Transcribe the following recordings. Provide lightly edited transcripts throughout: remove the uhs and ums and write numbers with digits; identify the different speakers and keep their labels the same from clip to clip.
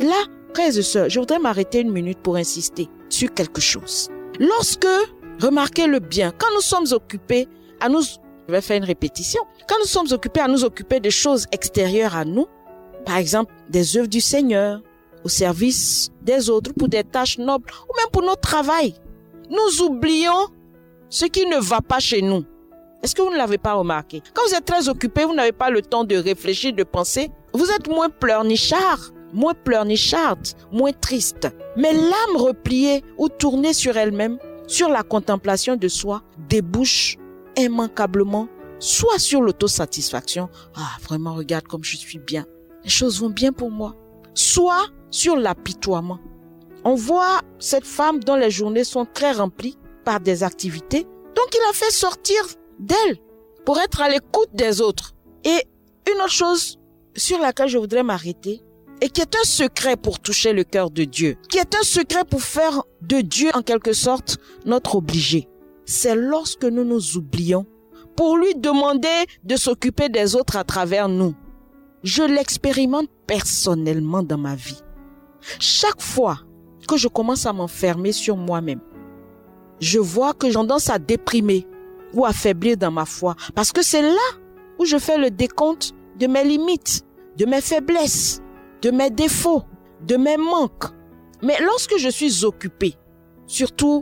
Speaker 1: Là, frères et sœurs, je voudrais m'arrêter une minute pour insister sur quelque chose. Lorsque, remarquez-le bien, quand nous sommes occupés à nous, je vais faire une répétition, quand nous sommes occupés à nous occuper de choses extérieures à nous, par exemple des œuvres du Seigneur, au service des autres, pour des tâches nobles, ou même pour notre travail, nous oublions ce qui ne va pas chez nous. Est-ce que vous ne l'avez pas remarqué? Quand vous êtes très occupé, vous n'avez pas le temps de réfléchir, de penser, vous êtes moins pleurnichard, moins pleurnicharde, moins triste. Mais l'âme repliée ou tournée sur elle-même, sur la contemplation de soi, débouche immanquablement soit sur l'autosatisfaction, vraiment regarde comme je suis bien, les choses vont bien pour moi, soit sur l'apitoiement. On voit cette femme dont les journées sont très remplies par des activités, donc il a fait sortir d'elle pour être à l'écoute des autres. Et une autre chose sur laquelle je voudrais m'arrêter, et qui est un secret pour toucher le cœur de Dieu, qui est un secret pour faire de Dieu en quelque sorte notre obligé, c'est lorsque nous nous oublions pour lui demander de s'occuper des autres à travers nous. Je l'expérimente personnellement dans ma vie. Chaque fois que je commence à m'enfermer sur moi-même, je vois que j'ai tendance à déprimer ou à faiblir dans ma foi, parce que c'est là où je fais le décompte de mes limites, de mes faiblesses, de mes défauts, de mes manques. Mais lorsque je suis occupé, surtout,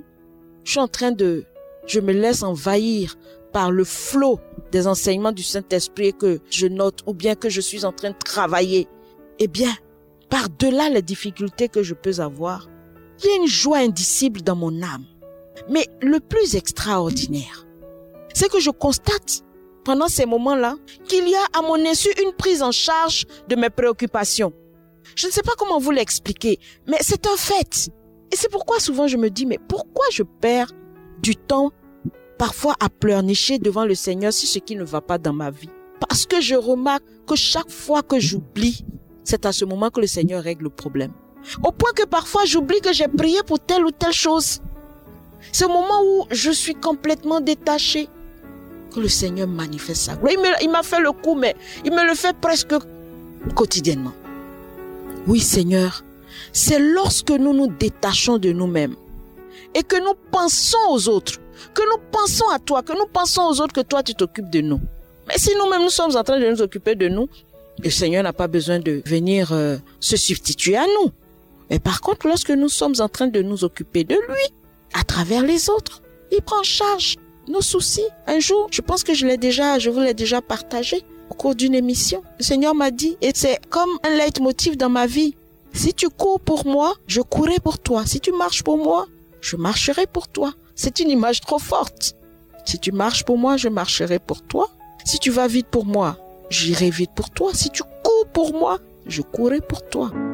Speaker 1: je me laisse envahir par le flot des enseignements du Saint-Esprit que je note, ou bien que je suis en train de travailler, eh bien, par-delà les difficultés que je peux avoir, il y a une joie indicible dans mon âme. Mais le plus extraordinaire, c'est que je constate pendant ces moments-là qu'il y a à mon insu une prise en charge de mes préoccupations. Je ne sais pas comment vous l'expliquer, mais c'est un fait. Et c'est pourquoi souvent je me dis, mais pourquoi je perds du temps parfois à pleurnicher devant le Seigneur sur ce qui ne va pas dans ma vie? Parce que je remarque que chaque fois que j'oublie, c'est à ce moment que le Seigneur règle le problème. Au point que parfois j'oublie que j'ai prié pour telle ou telle chose. C'est au moment où je suis complètement détaché que le Seigneur manifeste sa gloire. Il m'a fait le coup, mais il me le fait presque quotidiennement. Oui, Seigneur, c'est lorsque nous nous détachons de nous-mêmes et que nous pensons aux autres, que nous pensons à toi, que nous pensons aux autres, que toi tu t'occupes de nous. Mais si nous-mêmes nous sommes en train de nous occuper de nous, le Seigneur n'a pas besoin de venir se substituer à nous. Mais par contre, lorsque nous sommes en train de nous occuper de lui, à travers les autres, il prend en charge nos soucis. Un jour, je pense que je vous l'ai déjà partagé au cours d'une émission. Le Seigneur m'a dit, et c'est comme un leitmotiv dans ma vie, si tu cours pour moi, je courrai pour toi. Si tu marches pour moi, je marcherai pour toi. C'est une image trop forte. Si tu marches pour moi, je marcherai pour toi. Si tu vas vite pour moi, j'irai vite pour toi. Si tu cours pour moi, je courrai pour toi.